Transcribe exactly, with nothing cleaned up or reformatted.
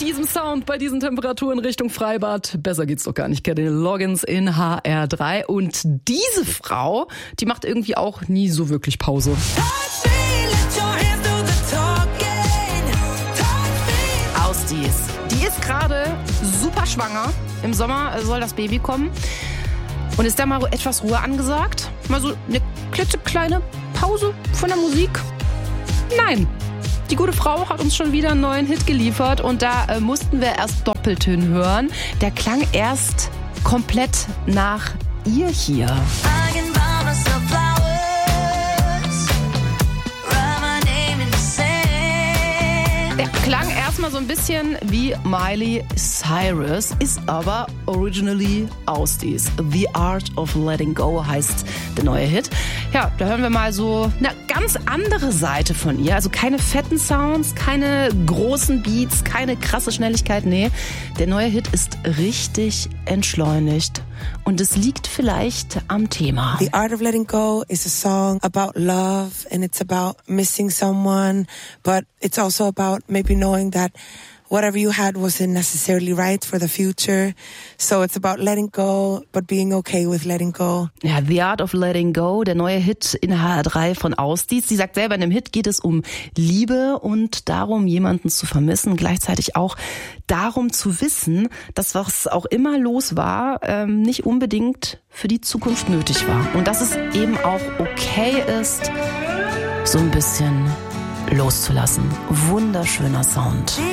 diesem Sound, bei diesen Temperaturen Richtung Freibad. Besser geht's doch gar nicht. Kenny Loggins in H R drei. Und diese Frau, die macht irgendwie auch nie so wirklich Pause. Ausdies. Die ist gerade super schwanger. Im Sommer soll das Baby kommen. Und ist da mal etwas Ruhe angesagt? Mal so eine klitzekleine Pause von der Musik? Nein. Die gute Frau hat uns schon wieder einen neuen Hit geliefert und da äh, mussten wir erst doppelt hinhören. Der klang erst komplett nach ihr hier. Der klang erstmal so ein bisschen wie Miley Cyrus, ist aber originally Ausdies. The Art of Letting Go heißt der neue Hit. Ja, da hören wir mal so eine ganz andere Seite von ihr. Also keine fetten Sounds, keine großen Beats, keine krasse Schnelligkeit. Nee, der neue Hit ist richtig entschleunigt. Und es liegt vielleicht am Thema. The Art of Letting Go is a song about love and it's about missing someone, but it's also about maybe knowing that whatever you had wasn't necessarily right for the future. So it's about letting go, but being okay with letting go. Ja, The Art of Letting Go, der neue Hit in H R drei von Ausdies. Sie sagt selber, in dem Hit geht es um Liebe und darum, jemanden zu vermissen. Gleichzeitig auch darum zu wissen, dass was auch immer los war, ähm, nicht unbedingt für die Zukunft nötig war. Und dass es eben auch okay ist, so ein bisschen loszulassen. Wunderschöner Sound.